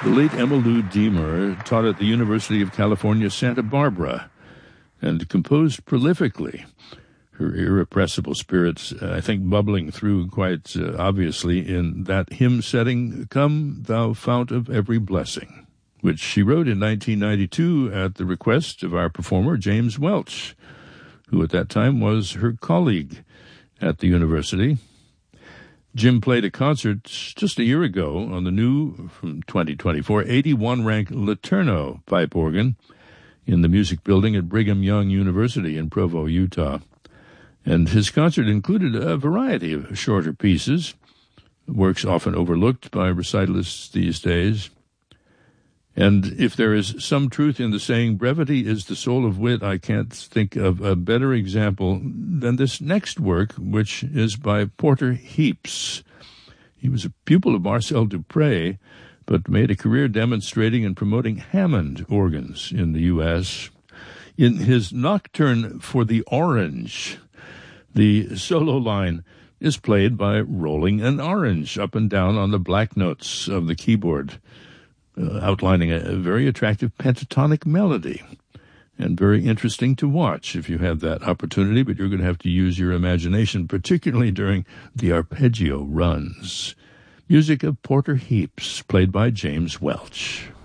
The late Emmylou Deemer taught at the University of California, Santa Barbara, and composed prolifically. Her irrepressible spirits, I think, bubbling through quite obviously in that hymn setting, "Come, Thou Fount of Every Blessing," which she wrote in 1992 at the request of our performer, James Welch, who at that time was her colleague at the university. Jim played a concert just a year ago on the new, from 2024, 81-rank Laterno pipe organ in the music building at Brigham Young University in Provo, Utah. And his concert included a variety of shorter pieces, works often overlooked by recitalists these days. And if there is some truth in the saying, brevity is the soul of wit, I can't think of a better example than this next work, which is by Porter Heeps. He was a pupil of Marcel Dupré, but made a career demonstrating and promoting Hammond organs in the U.S. In his Nocturne for the Orange, the solo line is played by rolling an orange up and down on the black notes of the keyboard, outlining a very attractive pentatonic melody, and very interesting to watch if you have that opportunity, but you're going to have to use your imagination, particularly during the arpeggio runs. Music of Porter Heeps, played by James Welch.